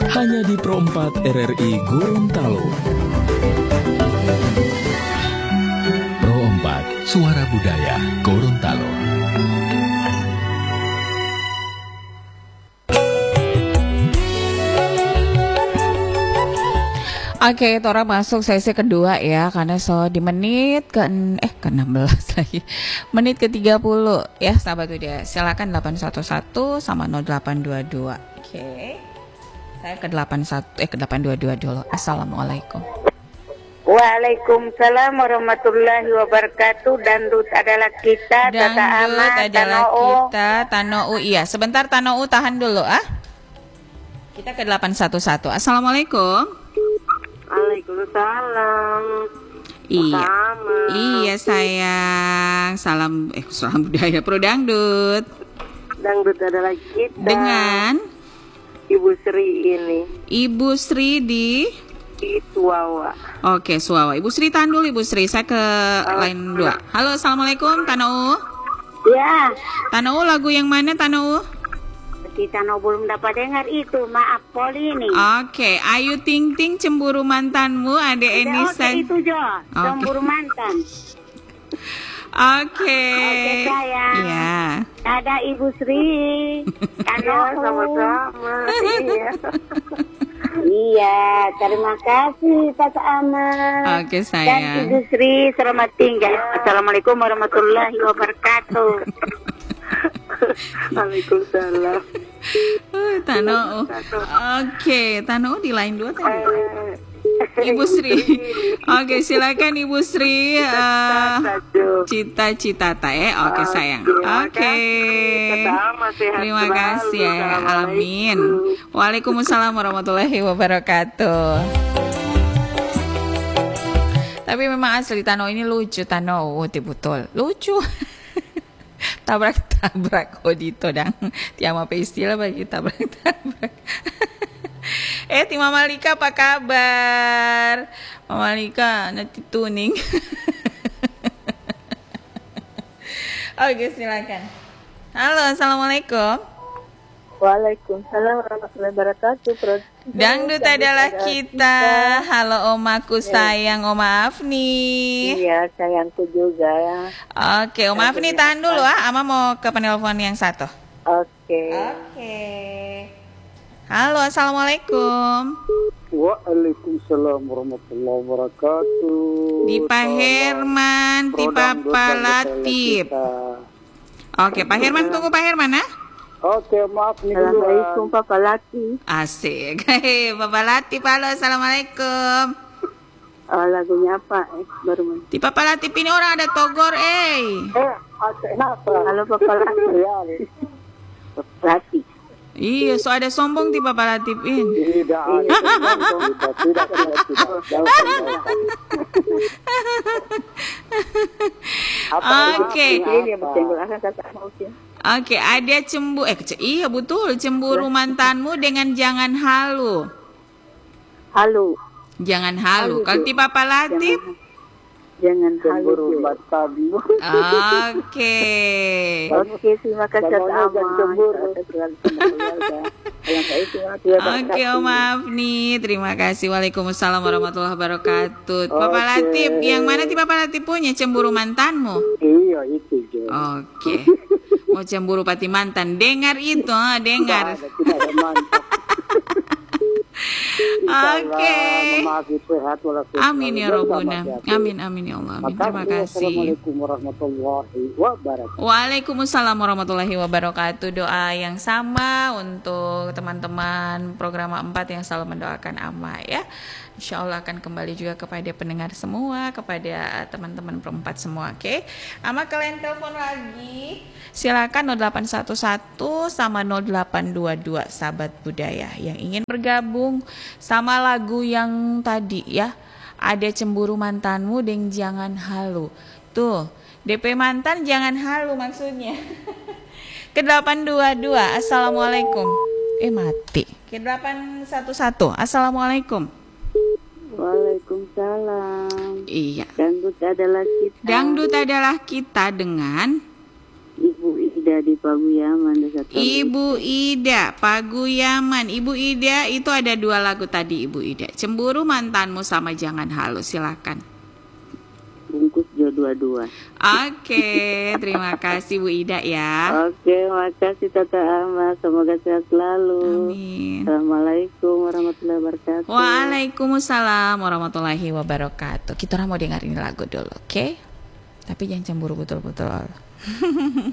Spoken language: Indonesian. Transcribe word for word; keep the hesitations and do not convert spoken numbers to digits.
hanya di Pro empat R R I Gorontalo. Pro empat, suara budaya Gorontalo. Oke, Tora masuk sesi kedua ya, karena so di menit ke eh ke enam belas lagi. Menit ke tiga puluh ya, sahabat udah. Silakan delapan satu satu sama nol delapan dua dua. Oke. Saya ke delapan satu eh ke delapan dua dua dulu. Assalamualaikum. Waalaikumsalam warahmatullahi wabarakatuh. Dangdut adalah kita, Tata Dangdut Ama, adalah Tanoo. kita, Tanoo. Iya, sebentar Tanoo, tahan dulu ah. Kita ke delapan satu satu. Assalamualaikum. Waalaikumsalam. Iya. Sama. Iya sayang. Salam eh salam budaya Pro Dangdut. Dangdut adalah kita. Dengan Ibu Sri ini. Ibu Sri di Di Suwawa. Oke, Suwawa. Ibu Sri tahan dulu Ibu Sri. Saya ke Oh, line dua. Halo, Assalamualaikum Tanoo. Ya, Tanoo, lagu yang mana Tanoo? kita no belum dapat dengar itu. Maaf Poli ini. Oke, Ayu Ting Ting Cemburu Mantanmu, Ade Oke, Enisan. itu Jo. Oke. Cemburu mantan. Oke. Oke, sayang. Iya. Ada Ibu Sri. Tanoo. Sama-sama. Iya. Iya, terima kasih Tata Ama. Oke, Dan sayang. Ibu Sri, selamat tinggal. Assalamualaikum warahmatullahi wabarakatuh. Waalaikumsalam. Uh, Tanoo. Oke, Tanoo di line dua tadi. Ibu Sri. Oke, silakan Ibu Sri. eh, Cita-cita eh. Oke, sayang. Oke. Terima kasih ya. Amin. Waalaikumsalam warahmatullahi wabarakatuh. Tapi memang asli Tanoo ini lucu, Tanoo. Betul. Lucu. Tabrak-tabrak Odito dang. Tiama istilah bagi tabrak-tabrak. Eh, Ti Mama Lika apa kabar? Mama Lika nanti tuning. Oke, silakan. Halo, Assalamualaikum. Waalaikumsalam warahmatullahi wabarakatuh. Dangdut adalah kita. Halo omaku sayang, Oma Afni. Iya, sayangku juga ya. Oke, Oma Afni tahan dulu ah. Ama mau ke penelpon yang satu. Oke. Oke. Halo, Assalamualaikum. Waalaikumsalam warahmatullahi wabarakatuh. Di Pak Herman, di Papa Latif. Oke, Pak Herman tunggu Pak Herman ah. Oke, maaf nih Assalamualaikum Papa Lati. Asik. Hei, Papa Latif, halo, Assalamualaikum. Oh, lagunya apa? Eh, baru main. Di Papa Latif ini orang ada togor, eh. Eh, kenapa? Halo Papa Lati. Papa Lati. Iya, so ada sombong di Papa Latif ini. Tidak ada. Tidak, tidak, tidak. Oke. Ini yang bersenggol akan kata mau sih. Oke, ada cemburu eh ce- iya betul, cemburu mantanmu dengan jangan halu. Halo. Jangan halu. Halu, Kalau Jo. di Papa Latif, Jangan Cemburu halo. matamu. oke. Oke, terima kasih Tata Bagaimana Ama. cemburu? Kita selalu sama keluarga. Yang saya itu dia Oke, Om Afni, terima kasih. Waalaikumsalam warahmatullahi wabarakatuh. Papa Oke. Latif, yang mana di Papa Latif punya cemburu mantanmu? Iya, itu Jo. Oke. Mau cemburu pati mantan, dengar itu, ah, dengar. Tidak ada, tidak ada mantap. Oke. Memaafkan sehat walafiat. Amin ya Rabbuna. Amin amin ya Allah. Amin. Terima kasih. Assalamualaikum warahmatullahi wabarakatuh. Waalaikumsalam warahmatullahi wabarakatuh. Doa yang sama untuk teman-teman program empat yang selalu mendoakan Ama ya. Insya Allah akan kembali juga kepada pendengar semua, kepada teman-teman perempat semua. Oke, Ama kalian telepon lagi. Silakan nol delapan satu satu sama nol delapan dua dua sahabat budaya yang ingin bergabung sama lagu yang tadi ya. Ada cemburu mantanmu dan jangan halu. Tuh, D P mantan jangan halu maksudnya. Ke delapan dua dua. Assalamualaikum. Eh mati. Ke delapan satu satu. Assalamualaikum. Waalaikumsalam. Iya. Dangdut adalah kita. Dangdut adalah kita dengan Ibu Ida Ida di Paguyaman. Desa Tolu. Ibu Ida, Paguyaman. Ibu Ida itu ada dua lagu tadi Ibu Ida. Cemburu Mantanmu sama Jangan Halu. Silakan. Bungkus Jo dua-dua. Oke, terima kasih Bu Ida ya. Oke, makasih Tata Ama. Semoga sehat selalu. Amin. Assalamualaikum warahmatullahi wabarakatuh. Waalaikumsalam warahmatullahi wabarakatuh. Kita orang mau dengar ini lagu dulu, oke? Tapi jangan cemburu betul-betul.